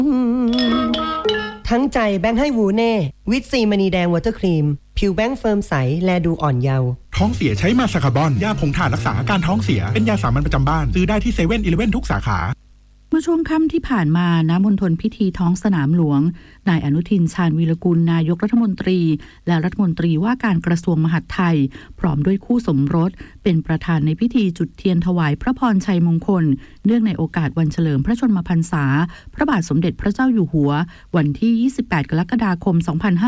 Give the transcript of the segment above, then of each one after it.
ทั้งใจแบงค์ให้วูเน่วิตซีมณีแดงวอเตอร์ครีมผิวแบงค์เฟิร์มใสแลดูอ่อนเยาว์ท้องเสียใช้มาสคาร์บอนยาผงถ่านรักษาอาการท้องเสียเป็นยาสามัญประจำบ้านซื้อได้ที่เซเว่นอีเลฟเว่นทุกสาขาเมื่อช่วงค่ำที่ผ่านมาณมณฑลพิธีท้องสนามหลวงนายอนุทินชาญวีรกุลนายกรัฐมนตรีและรัฐมนตรีว่าการกระทรวงมหาดไทยพร้อมด้วยคู่สมรสเป็นประธานในพิธีจุดเทียนถวายพระพรชัยมงคลเนื่องในโอกาสวันเฉลิมพระชนมพรรษาพระบาทสมเด็จพระเจ้าอยู่หัววันที่28กรกฎาคม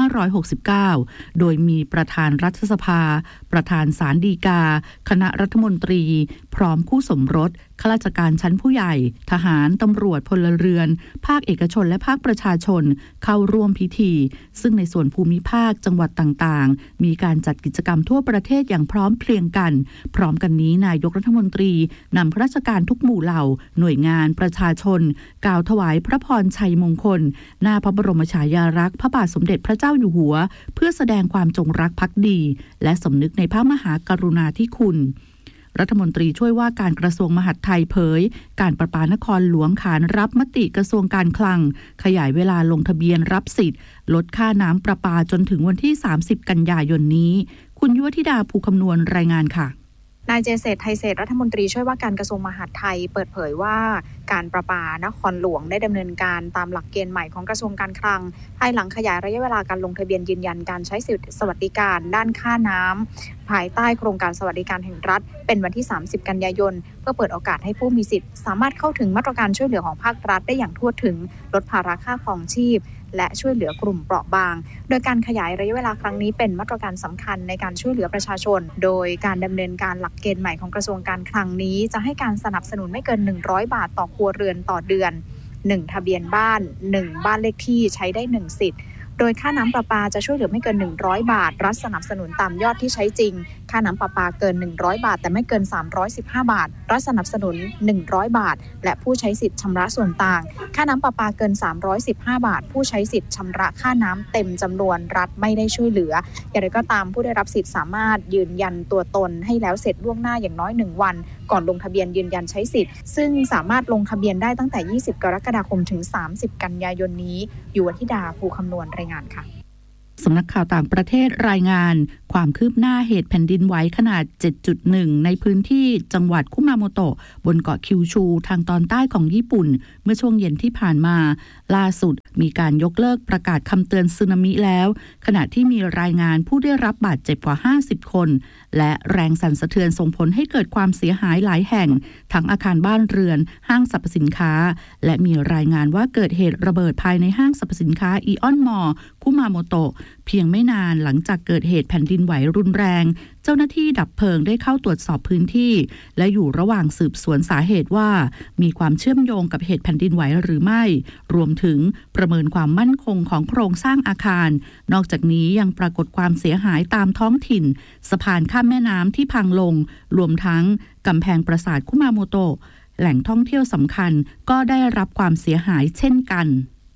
2569โดยมีประธานรัฐสภาประธานศาลฎีกาคณะรัฐมนตรีพร้อมคู่สมรสข้าราชการชั้นผู้ใหญ่ทหารตำรวจพลเรือนภาคเอกชนและภาคประชาชนเข้าร่วมพิธีซึ่งในส่วนภูมิภาคจังหวัดต่างๆมีการจัดกิจกรรมทั่วประเทศอย่างพร้อมเพรียงกันพร้อมกันนี้นายกรัฐมนตรีนำข้าราชการทุกหมู่เหล่าหน่วยงานประชาชนกล่าวถวายพระพรชัยมงคลหน้าพระบรมฉายาลักษณ์พระบาทสมเด็จพระเจ้าอยู่หัวเพื่อแสดงความจงรักภักดีและสำนึกในพระมหากรุณาธิคุณรัฐมนตรีช่วยว่าการกระทรวงมหาดไทยเผยการประปานครหลวงขานรับมติกระทรวงการคลังขยายเวลาลงทะเบียนรับสิทธิ์ลดค่าน้ำประปาจนถึงวันที่30กันยายนนี้คุณยุวธิดาภูคำนวณรายงานค่ะนายเจษฎไทยเศรษฐ์รัฐมนตรีช่วยว่าการกระทรวงมหาดไทยเปิดเผยว่าการประปานครหลวงได้ดำเนินการตามหลักเกณฑ์ใหม่ของกระทรวงการคลังภายหลังขยายระยะเวลาการลงทะเบียนยืนยันการใช้สิทธิสวัสดิการด้านค่าน้ำภายใต้โครงการสวัสดิการแห่งรัฐเป็นวันที่30กันยายนเพื่อเปิดโอกาสให้ผู้มีสิทธิ์สามารถเข้าถึงมาตรการช่วยเหลือของภาครัฐได้อย่างทั่วถึงลดภาระค่าครองชีพและช่วยเหลือกลุ่มเปราะบางโดยการขยายระยะเวลาครั้งนี้เป็นมาตรการสำคัญในการช่วยเหลือประชาชนโดยการดำเนินการหลักเกณฑ์ใหม่ของกระทรวงการคลังนี้จะให้การสนับสนุนไม่เกิน100บาทต่อครัวเรือนต่อเดือน1ทะเบียนบ้าน1บ้านเลขที่ใช้ได้1สิทธิ์โดยค่าน้ำประปาจะช่วยเหลือไม่เกิน100บาทรัฐสนับสนุนตามยอดที่ใช้จริงค่าน้ำประปาเกิน100บาทแต่ไม่เกิน315บาทรัฐสนับสนุน100บาทและผู้ใช้สิทธิ์ชำระส่วนต่างค่าน้ำประปาเกิน315บาทผู้ใช้สิทธิ์ชำระค่าน้ำเต็มจำนวนรัฐไม่ได้ช่วยเหลืออย่างไรก็ตามผู้ได้รับสิทธิ์สามารถยืนยันตัวตนให้แล้วเสร็จล่วงหน้าอย่างน้อย1วันก่อนลงทะเบียนยืนยันใช้สิทธิ์ซึ่งสามารถลงทะเบียนได้ตั้งแต่20กรกฎาคมถึง30กันยายนนี้ยุวธิดาภูคำนวณรายงานค่ะสำนักข่าวต่างประเทศรายงานความคืบหน้าเหตุแผ่นดินไหวขนาด 7.1 ในพื้นที่จังหวัดคุมาโมโตะบนเกาะคิวชูทางตอนใต้ของญี่ปุ่นเมื่อช่วงเย็นที่ผ่านมาล่าสุดมีการยกเลิกประกาศคำเตือนสึนามิแล้วขณะที่มีรายงานผู้ได้รับบาดเจ็บกว่า50คนและแรงสั่นสะเทือนส่งผลให้เกิดความเสียหายหลายแห่งทั้งอาคารบ้านเรือนห้างสรรพสินค้าและมีรายงานว่าเกิดเหตุระเบิดภายในห้างสรรพสินค้าอีออนมอลล์คุมาโมโตะเพียงไม่นานหลังจากเกิดเหตุแผ่นดินไหวรุนแรงเจ้าหน้าที่ดับเพลิงได้เข้าตรวจสอบพื้นที่และอยู่ระหว่างสืบสวนสาเหตุว่ามีความเชื่อมโยงกับเหตุแผ่นดินไหวหรือไม่รวมถึงประเมินความมั่นคงของโครงสร้างอาคารนอกจากนี้ยังปรากฏความเสียหายตามท้องถิ่นสะพานข้ามแม่น้ำที่พังลงรวมทั้งกำแพงปราสาทคุมาโมโตะแหล่งท่องเที่ยวสำคัญก็ได้รับความเสียหายเช่นกัน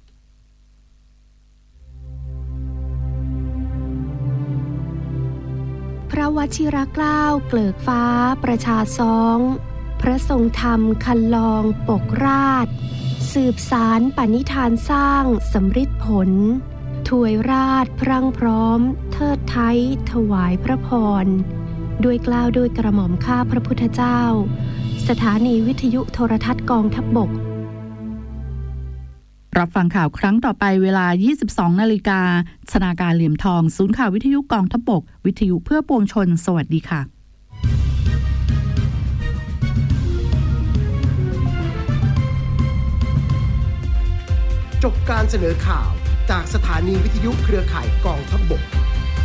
พระวชิรเกล้าเกลิกฟ้าประชาซ้องพระทรงธรรมคันลองปกราชสืบสารปณิธานสร้างสำฤทธิผลถวยราชพรั่งพร้อมเทิดไท้ถวายพระพรด้วยเกล้าด้วยกระหม่อมข้าพระพุทธเจ้าสถานีวิทยุโทรทัศน์กองทัพบกรับฟังข่าวครั้งต่อไปเวลา 22 นาฬิกาชนาการเหลี่ยมทองศูนย์ข่าววิทยุกองทัพบกวิทยุเพื่อปวงชนสวัสดีค่ะจบการเสนอข่าวจากสถานีวิทยุเครือข่ายกองทัพบก